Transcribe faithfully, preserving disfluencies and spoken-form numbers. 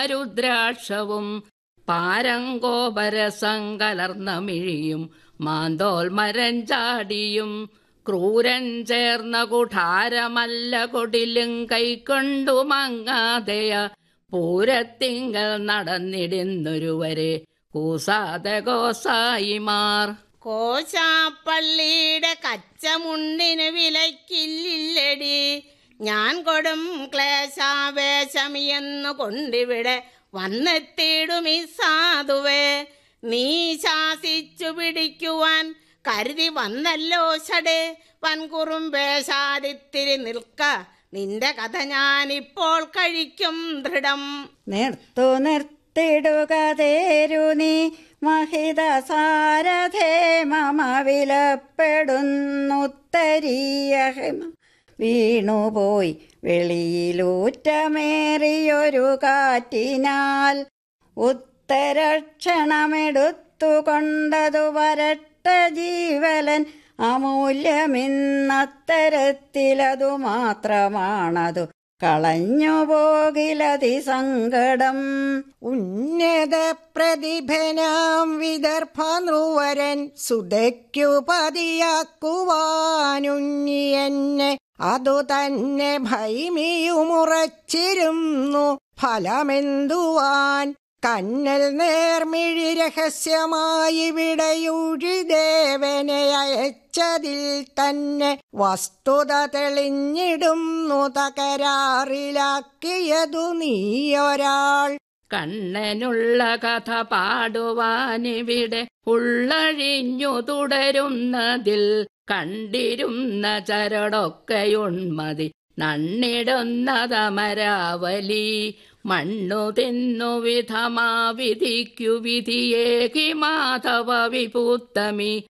രുദ്രാക്ഷവും പാരങ്കോപരസം കലർന്ന മിഴിയും മാന്തോൽ മരം ചാടിയും ക്രൂരൻ ചേർന്ന കുഠാരമല്ല കൊടിലും കൈക്കൊണ്ടു മങ്ങാതെയ പൂരത്തിങ്കൽ നടന്നിടുന്നൊരുവരെ കൂസാതെ ഗോസായിമാർ. കോശാപ്പള്ളിയുടെ കച്ചമുണ്ടിന് വിലക്കില്ലടി, ഞാൻ കൊടും ക്ലേശാവേശമിയെന്നു കൊണ്ടിവിടെ വന്നെത്തിയിടുമീ സാധുവേ. നീ ശാസിച്ചു പിടിക്കുവാൻ കരുതി വന്നല്ലോ ഷടേ, വൻകുറുമ്പേശാടിത്തിരി നിൽക്ക, നിന്റെ കഥ ഞാനിപ്പോൾ കഴിക്കും ദൃഢം. നിർത്തു നിർത്തിടുക തേരു നീ മഹിത സാരഥേ, മമ വിലപ്പെടുന്നുത്തരീയ വീണുപോയി വെളിയിലൂറ്റമേറിയൊരു കാറ്റിനാൽ. ഉത്തരക്ഷണമെടുത്തു കൊണ്ടതു വരട്ട ജീവലൻ, അമൂല്യമിന്നത്തരത്തിലതു മാത്രമാണതു കളഞ്ഞു പോകിലതി സങ്കടം. ഉന്നത പ്രതിഭനാം വിദർഭ നൃവരൻ സുതയ്ക്കു പതിയാക്കുവാനുണ്ണിയെന്നെ, അതു തന്നെ ഭൈമിയുമുറച്ചിരുന്നു ഫലമെന്തുവാൻ. കന്നൽ നേർമിഴി രഹസ്യമായി വിടയൂഴി ദേവനെ അയച്ചതിൽ തന്നെ വസ്തുത തെളിഞ്ഞിടുന്നു തകരാറിലാക്കിയതു നീയൊരാൾ. കണ്ണനുള്ള കഥ പാടുവാനിവിടെ ഉള്ളഴിഞ്ഞു തുടരുന്നതിൽ കണ്ടിരുന്ന ചരടൊക്കെയുൺമതി നണ്ണിടുന്നതമരാവലി. മണ്ണു തിന്നു വിധമാ വിധിക്കു വിധിയേകി മാധവ വിഭൂത്തമി